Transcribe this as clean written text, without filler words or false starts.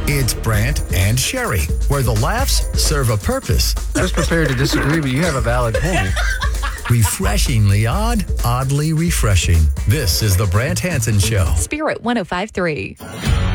It's Brant and Sherry, where the laughs serve a purpose. I was prepared to disagree, but you have a valid point. Refreshingly odd, oddly refreshing. This is the Brant Hansen Show. Spirit 105.3.